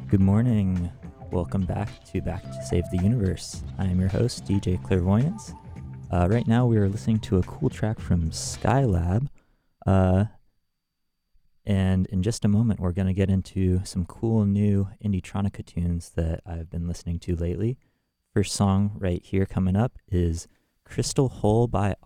Good morning. Welcome back to Save the Universe. I am your host, DJ Clairvoyance. Right now, we are listening to a cool track from Skylab. And in just a moment, we're going to get into some cool new Indietronica tunes that I've been listening to lately. First song right here coming up is Crystal Hole by